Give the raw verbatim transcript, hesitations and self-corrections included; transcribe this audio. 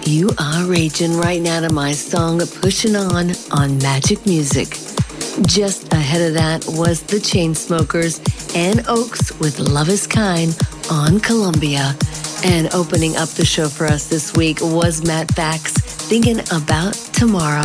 You are raging right now to my song Pushing On on Magic Music. Just ahead of that was the Chainsmokers and Oaks with Love Is Kind on Columbia. And opening up the show for us this week was Matt Bax, Thinking About Tomorrow.